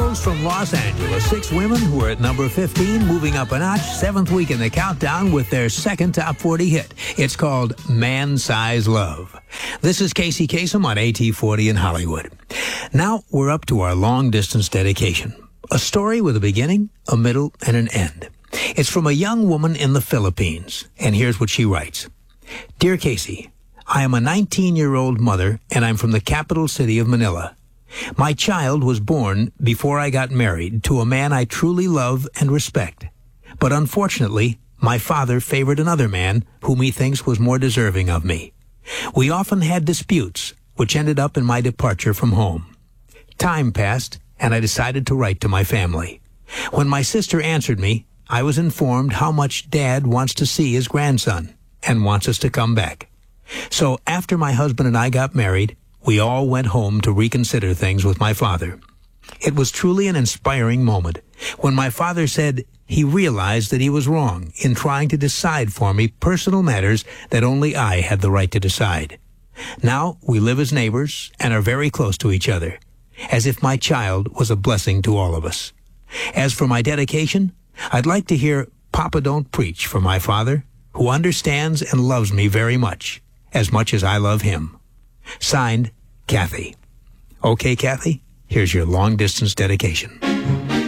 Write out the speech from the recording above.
girls from Los Angeles. 6 women who are at number 15, moving up a notch, 7th week in the countdown with their second top 40 hit. It's called Man-Size Love. This is Casey Kasem on AT40 in Hollywood. Now we're up to our long-distance dedication. A story with a beginning, a middle, and an end. It's from a young woman in the Philippines, and here's what she writes. Dear Casey, I am a 19-year-old mother, and I'm from the capital city of Manila. My child was born before I got married to a man I truly love and respect. But unfortunately, my father favored another man whom he thinks was more deserving of me. We often had disputes, which ended up in my departure from home. Time passed, and I decided to write to my family. When my sister answered me, I was informed how much Dad wants to see his grandson and wants us to come back. So after my husband and I got married, we all went home to reconsider things with my father. It was truly an inspiring moment when my father said he realized that he was wrong in trying to decide for me personal matters that only I had the right to decide. Now we live as neighbors and are very close to each other, as if my child was a blessing to all of us. As for my dedication, I'd like to hear Papa Don't Preach for my father, who understands and loves me very much as I love him. Signed, Kathy. Okay, Kathy, here's your long-distance dedication.